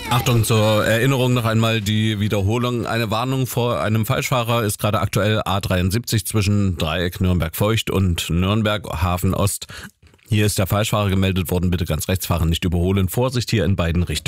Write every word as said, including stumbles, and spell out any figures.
Achtung, zur Erinnerung noch einmal die Wiederholung. Eine Warnung vor einem Falschfahrer ist gerade aktuell A dreiundsiebzig zwischen Dreieck Nürnberg-Feucht und Nürnberg-Hafen Ost. Hier ist der Falschfahrer gemeldet worden. Bitte ganz rechts fahren, nicht überholen. Vorsicht hier in beiden Richtungen.